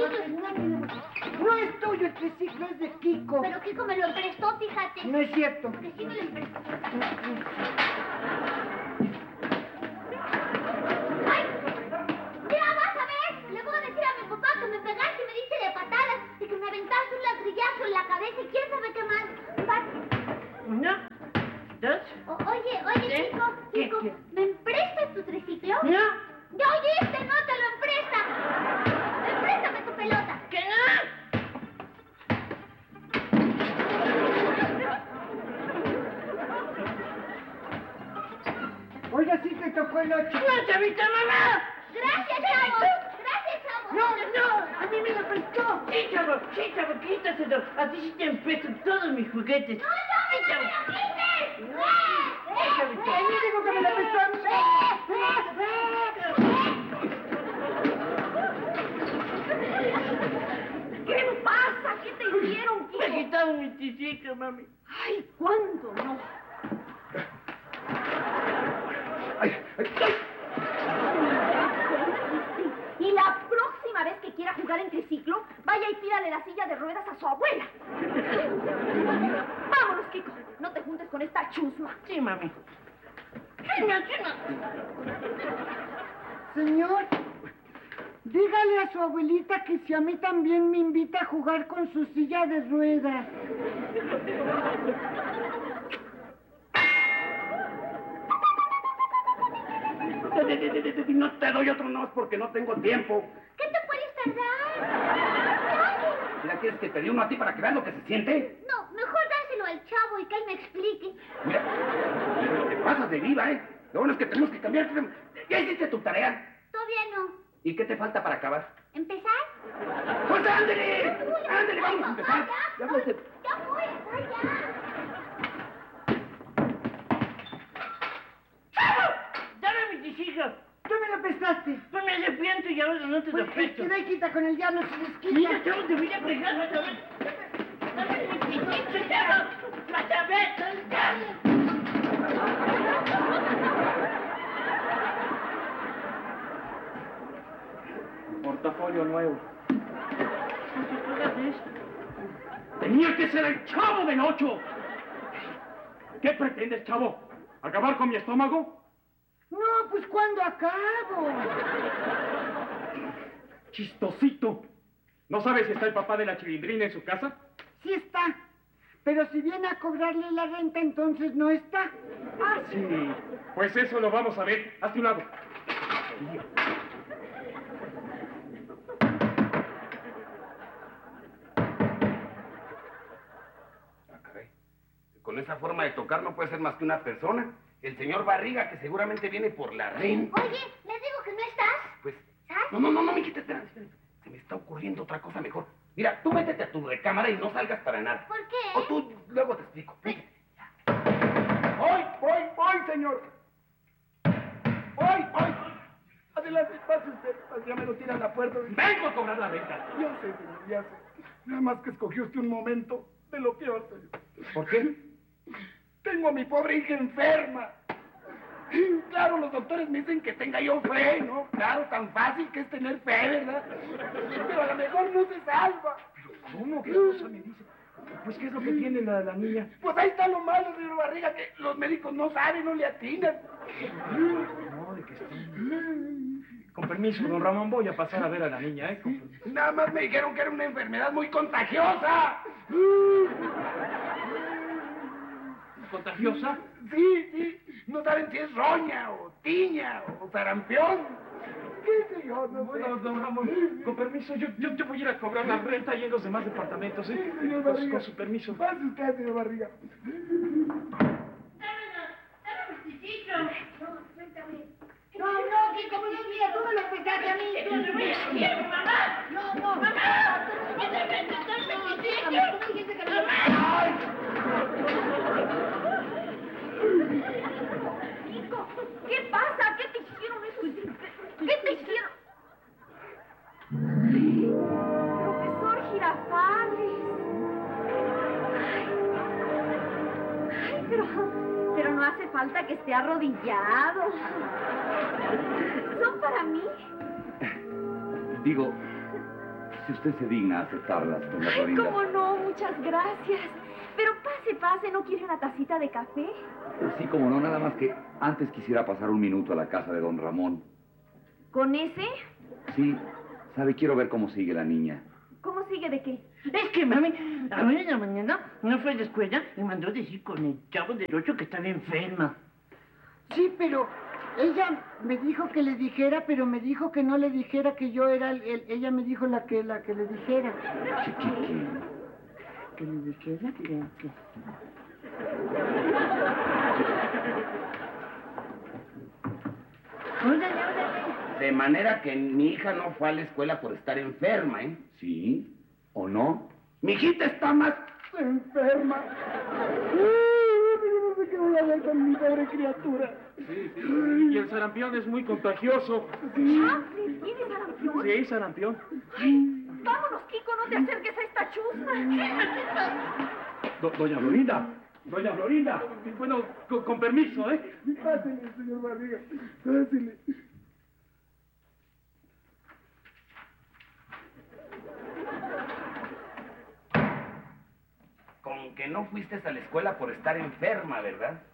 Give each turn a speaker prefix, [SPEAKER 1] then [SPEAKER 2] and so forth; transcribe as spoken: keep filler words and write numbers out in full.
[SPEAKER 1] No es tuyo el triciclo, es de Kiko.
[SPEAKER 2] Pero Kiko me lo prestó, fíjate.
[SPEAKER 1] No es cierto.
[SPEAKER 2] Que sí me lo prestó. ¡Ay! Mira, vas a ver. Le voy a decir a mi papá que me pegaste y me diste de patadas y que me aventaste un ladrillazo en la cabeza y quién sabe qué más. Va.
[SPEAKER 3] Una, dos...
[SPEAKER 2] O, oye, oye,
[SPEAKER 3] ¿Qué?
[SPEAKER 2] Kiko,
[SPEAKER 3] ¿Qué,
[SPEAKER 2] Kiko,
[SPEAKER 3] qué?
[SPEAKER 2] ¿me emprestas tu triciclo?
[SPEAKER 3] No.
[SPEAKER 2] ¿Ya oíste? No te lo empresta. Empréstame tu pelota.
[SPEAKER 3] ¡Que no!
[SPEAKER 1] Oiga, sí te tocó el ocho.
[SPEAKER 3] ¡No, chavita, mamá!
[SPEAKER 2] Gracias, chavo. Gracias, chavo.
[SPEAKER 1] No, no, a mí me lo prestó.
[SPEAKER 3] Sí, chavo, sí, chavo, quítaselo. A ti sí te empresto todos mis juguetes.
[SPEAKER 2] ¡No, no,
[SPEAKER 3] Sí,
[SPEAKER 2] no
[SPEAKER 3] chavo.
[SPEAKER 2] me lo quites!
[SPEAKER 3] No, sí, chavita.
[SPEAKER 1] A mí digo que me lo prestó a mí.
[SPEAKER 4] ¿Qué pasa? ¿Qué te hicieron,
[SPEAKER 3] Me
[SPEAKER 4] Kiko?
[SPEAKER 3] quitaron mi triciclo, mami.
[SPEAKER 4] Ay, ¿cuándo no?
[SPEAKER 5] ¡Ay, ay, ay!
[SPEAKER 4] Y la próxima vez que quiera jugar en triciclo, vaya y pídale la silla de ruedas a su abuela. Vámonos, Kiko. No te juntes con esta chusma.
[SPEAKER 3] Sí, mami. Chima, chima.
[SPEAKER 1] Señor, dígale a su abuelita que si a mí también me invita a jugar con su silla de ruedas.
[SPEAKER 5] No te doy otro no porque no tengo tiempo.
[SPEAKER 2] ¿Qué te puedes tardar?
[SPEAKER 5] Mira, ¿quieres que te dé uno a ti para que veas lo que se siente?
[SPEAKER 2] No, mejor dáselo al chavo y que él me explique.
[SPEAKER 5] Mira, te pasas de viva, ¿eh? Lo bueno es que tenemos que cambiar. ¿Ya hiciste tu tarea?
[SPEAKER 2] Todavía no.
[SPEAKER 5] ¿Y qué te falta para acabar?
[SPEAKER 2] ¿Empezar?
[SPEAKER 5] ¡Pues ándale! ¡Ándale, vamos a empezar!
[SPEAKER 2] Ya
[SPEAKER 5] Ya
[SPEAKER 2] voy,
[SPEAKER 5] voy.
[SPEAKER 2] ya voy, voy ya.
[SPEAKER 3] ¡Chavo! ¡Dame mi triciclo!
[SPEAKER 1] Tú me lo prestaste.
[SPEAKER 3] Pues me arrepiento y ahora no te
[SPEAKER 1] Pues
[SPEAKER 3] lo
[SPEAKER 1] que
[SPEAKER 3] presto.
[SPEAKER 1] da y quita con el diablo se les
[SPEAKER 3] Mira,
[SPEAKER 1] quita.
[SPEAKER 3] chavo, te voy a pegar otra vez. Dame mi triciclo, chavo. ¡Otra vez! ¡Ya!
[SPEAKER 5] Portafolio nuevo.
[SPEAKER 3] ¿No te acuerdas de esto?
[SPEAKER 5] ¡Tenía que ser el chavo del ocho! ¿Qué pretendes, chavo? ¿Acabar con mi estómago?
[SPEAKER 1] No, pues ¿cuándo acabo?
[SPEAKER 5] Chistosito. ¿No sabes si está el papá de la Chilindrina en su casa?
[SPEAKER 1] Sí está. Pero si viene a cobrarle la renta, entonces no está.
[SPEAKER 5] Ah, sí. Pues eso lo vamos a ver. Hazte un lado. Ah, caray. Con esa forma de tocar no puede ser más que una persona. El señor Barriga, que seguramente viene por la renta.
[SPEAKER 2] Oye, les digo que no estás.
[SPEAKER 5] Pues...
[SPEAKER 2] ¿Sabes?
[SPEAKER 5] No, no, no, no me quites, espera, espera. Se me está ocurriendo otra cosa mejor. Mira, tú métete a tu recámara y no salgas para nada.
[SPEAKER 2] ¿Por qué?
[SPEAKER 5] O tú, luego te explico. Métete. Voy, voy, voy, señor. Voy, voy. Adelante, pase usted. Ya me lo tira a la puerta. Vengo a cobrar la renta. Ya sé, señor, ya sé. Nada más que escogió usted un momento de lo peor, señor. ¿Por qué? Tengo a mi pobre hija enferma. Claro, los doctores me dicen que tenga yo fe, ¿no? Claro, tan fácil que es tener fe, ¿verdad? Pero a lo mejor no se salva. ¿Pero cómo? ¿Qué cosa me dice? Pues, ¿qué es lo que tiene la, la niña? Pues ahí está lo malo, señor Barriga, que los médicos no saben, no le atinan. No, de que está... Con permiso, don Ramón, voy a pasar a ver a la niña, ¿eh? Con permiso. Nada más me dijeron que era una enfermedad muy contagiosa. ¿Contagiosa? Sí, sí. No saben si es roña o tiña o sarampión. ¿Qué sé yo? No bueno, sé. Don Ramón, con permiso, yo, yo, yo voy a ir a cobrar la renta y en los demás departamentos, ¿eh? Sí, señor Barriga. Con, con su permiso. Pase usted, señor Barriga.
[SPEAKER 1] No, no, que como no, mira, tú me lo prestaste a mí. Tú me lo prestaste a mí, mamá. No, no. Mamá. ¿Qué te prestaste a mí? Tú dijiste que me lo prestaste.
[SPEAKER 4] Kiko, ¿qué pasa? ¿Qué te hicieron esos? ¿Qué te hicieron? Profesor Girafales. Ay, ay, pero, pero no hace falta que esté arrodillado. Son para mí.
[SPEAKER 5] Digo,
[SPEAKER 6] Si usted se digna a aceptarlas, doña
[SPEAKER 4] Ay,
[SPEAKER 6] Florinda.
[SPEAKER 4] cómo no, muchas gracias. Pero pase, pase, ¿no quiere una tacita de café?
[SPEAKER 6] Sí, como no, nada más que antes quisiera pasar un minuto a la casa de don Ramón.
[SPEAKER 4] ¿Con ese?
[SPEAKER 6] Sí, sabe, quiero ver cómo sigue la niña.
[SPEAKER 4] ¿Cómo sigue de qué?
[SPEAKER 3] Es que, mami, a ver en la mañana no fue a la escuela y mandó a decir con el chavo del ocho que estaba enferma.
[SPEAKER 1] Sí, pero ella me dijo que le dijera, pero me dijo que no le dijera que yo era el... el- ella me dijo la que la que le dijera.
[SPEAKER 6] ¿Qué, qué, qué?
[SPEAKER 1] Que le dijera que... que...
[SPEAKER 3] Órale, órale.
[SPEAKER 5] De manera que mi hija no fue a la escuela por estar enferma, ¿eh?
[SPEAKER 6] ¿Sí? ¿O no?
[SPEAKER 5] Mi hijita está más
[SPEAKER 1] enferma. Yo no sé qué voy a hacer con mi pobre criatura.
[SPEAKER 7] Sí, sí. Y el sarampión es muy contagioso.
[SPEAKER 4] Chanfle, ¿tiene sarampión?
[SPEAKER 7] Sí, sarampión.
[SPEAKER 4] Vámonos, Kiko, no te acerques a esta chusma.
[SPEAKER 7] Do- doña Florinda. Doña Florinda. Bueno, con, con permiso, ¿eh?
[SPEAKER 1] Pásele, señor Barriga. Pásele.
[SPEAKER 5] con que no fuiste a la escuela por estar enferma, ¿verdad?